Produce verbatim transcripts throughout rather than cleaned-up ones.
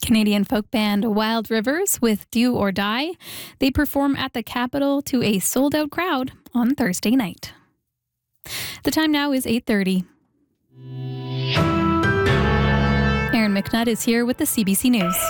Canadian folk band Wild Rivers with Do or Die. They perform at the Capitol to a sold-out crowd on Thursday night. The time now is eight thirty. Erin McNutt is here with the C B C News.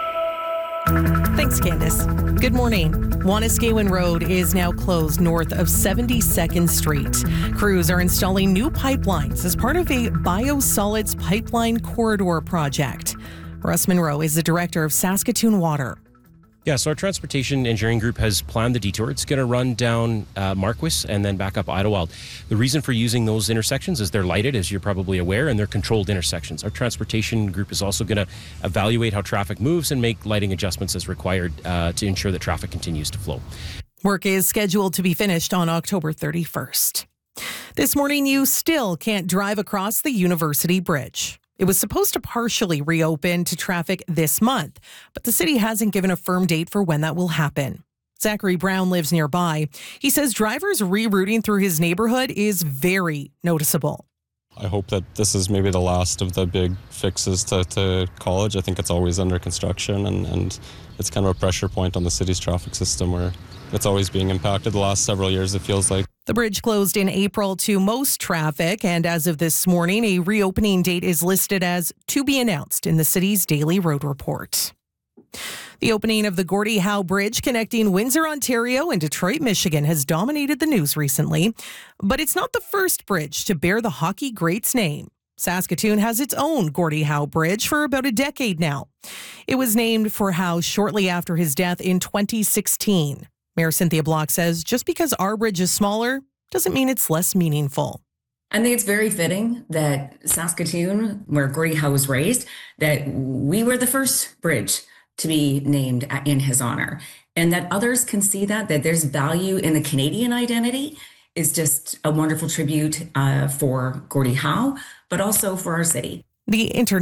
Thanks, Candace. Good morning. Wanuskewin Road is now closed north of seventy-second Street. Crews are installing new pipelines as part of a biosolids pipeline corridor project. Russ Monroe is the director of Saskatoon Water. Yeah, so our transportation engineering group has planned the detour. It's going to run down uh, Marquis and then back up Idlewild. The reason for using those intersections is they're lighted, as you're probably aware, and they're controlled intersections. Our transportation group is also going to evaluate how traffic moves and make lighting adjustments as required uh, to ensure that traffic continues to flow. Work is scheduled to be finished on October thirty-first. This morning, you still can't drive across the University Bridge. It was supposed to partially reopen to traffic this month, but the city hasn't given a firm date for when that will happen. Zachary Brown lives nearby. He says drivers rerouting through his neighborhood is very noticeable. I hope that this is maybe the last of the big fixes to, to college. I think it's always under construction, and, and it's kind of a pressure point on the city's traffic system where it's always being impacted. The last several years, it feels like. The bridge closed in April to most traffic, and as of this morning, a reopening date is listed as to be announced in the city's daily road report. The opening of the Gordie Howe Bridge connecting Windsor, Ontario and Detroit, Michigan has dominated the news recently, but it's not the first bridge to bear the hockey great's name. Saskatoon has its own Gordie Howe Bridge for about a decade now. It was named for Howe shortly after his death in twenty sixteen. Mayor Cynthia Block says just because our bridge is smaller doesn't mean it's less meaningful. I think it's very fitting that Saskatoon, where Gordie Howe was raised, that we were the first bridge to be named in his honor, and that others can see that, that there's value in the Canadian identity is just a wonderful tribute uh, for Gordie Howe, but also for our city. The internet